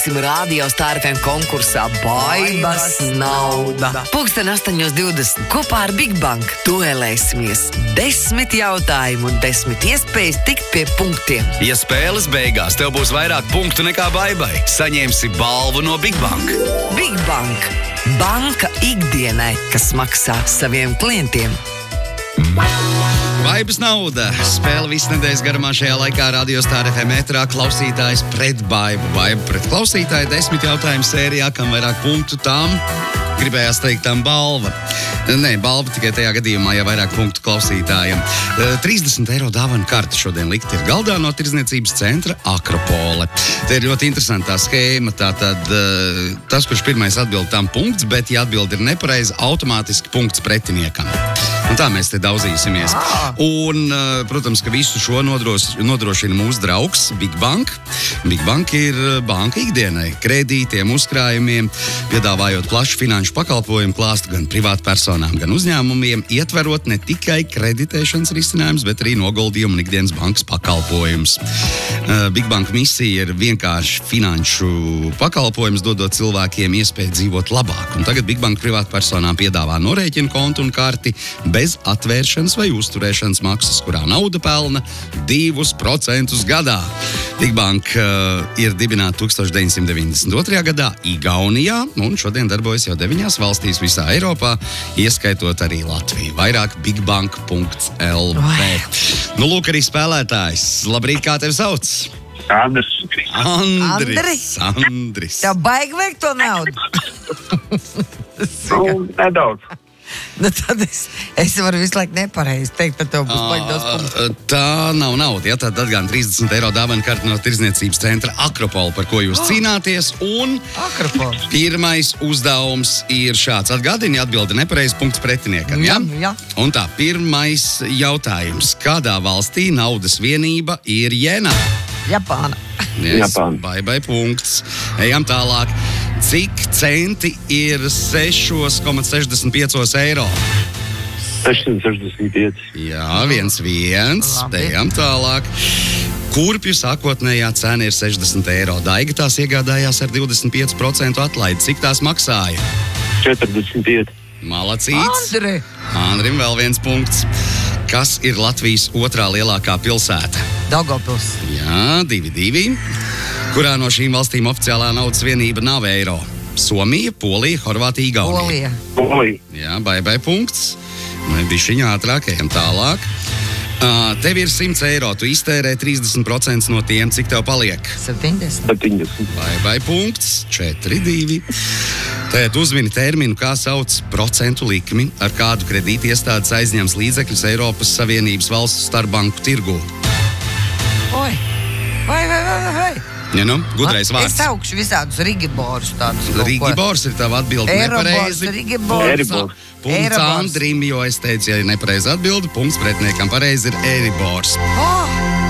Radio Star FM konkursā Baibas nauda. Pulksten 8:20 kopā ar Big Bank duelēsimies 10 jautājumu un 10 iespējas tikt pie punktiem. Ja spēles beigās tev būs vairāk punktu nekā Baibai, saņemsi balvu no Big Bank. Big Bank. Banka ikdienai, kas maksā saviem klientiem. Baibas nauda. Spēle visu nedēļas garumā šajā laikā Radio Star FM ēterā klausītājs pret Baibu. Baiba pret klausītāju 10 jautājumu sērijā, kam vairāk punktu tām gribējās teikt tam balva. Nē, balva tikai tajā gadījumā, ja vairāk punktu klausītājiem. 30 eiro dāvana karta šodien likt ir galdā no Tirdzniecības centra Akropole. Te ir ļoti interesantā schēma. Tātad tas, kurš pirmais atbild tam punkts, bet ja atbild ir nepareizi, automātiski punkts pretiniekam. Un tā mēs te daudzīsimies. Un, protams, ka visu šo nodrošina mūsu draugs Big Bank. Big Bank ir banka ikdienai, kredītiem, uzkrājumiem, piedāvājot plašu finanšu pakalpojumu klāstu gan privātpersonām, gan uzņēmumiem, ietverot ne tikai kreditēšanas risinājumus, bet arī noguldījumu un ikdienas bankas pakalpojumus. Big Bank misija ir vienkārši finanšu pakalpojums, dodot cilvēkiem iespēju dzīvot labāk. Un tagad Big Bank privātpersonām piedāvā norēķinu kontu un karti bez atvēršanas vai uzturēšanas maksas, kurā nauda pelna 2% gadā. Big Bank ir dibināta 1992. gadā Igaunijā un šodien darbojas jau 9 valstīs visā Eiropā, ieskaitot arī Latviju. Vairāk bigbank.lv. Nu, lūk, arī spēlētājs. Labrīt, kā tevi sauc? Andris. Tev baigi vajag to naudu? Nedaudz. Nu, tad es varu visu laiku nepareizi teikt, ka tev būs baigi daudz punktu. Tā nav nauda, ja? Tad gan 30 eiro dāvana karta no Tirdzniecības centra Akropole, par ko jūs cīnāties. Un pirmais uzdevums ir šāds. Atgādini, atbildi nepareizi, punkts pretiniekam. Jā. Un tā, pirmais jautājums. Kādā valstī naudas vienība ir jena? Japāna. Japāna. Baibai punkts. Ejam tālāk. Cik centi ir 6,65 eiro? 665. Jā, 1. Ejam tālāk. Kurpju sākotnējā cena ir 60 eiro. Daiga tās iegādājās ar 25% atlaidi. Cik tās maksāja? 45. Malacīts. Andrim vēl 1 punkts. Kas ir Latvijas otrā lielākā pilsēta? Daugavpils. Jā, 2. Kurā no šīm valstīm oficiālā naudas vienība nav eiro? Somija, Polija, Horvātija, Igaunija. Polija. Jā, Baibai punkts. Bišķiņā ātrāk, ejam tālāk. Tev ir 100 eiro, tu iztērē 30% no tiem, cik tev paliek? 70. Baibai punkts, 4-2. Tēt uzmini terminu, kā sauc procentu likmi, ar kādu kredīti iestādes aizņems līdzekļus Eiropas Savienības valstu starpbanku tirgū. Oi, vai. Ja, nu, gudrais vārds. Es saukšu visādus Rigiborus tādus. Rigibors ir tava atbilde nepareizi. Rigibors. Punkts Andrim, jo es teicu, ja ir nepareizi atbildi, punkts pretiniekam pareizi ir Eribors.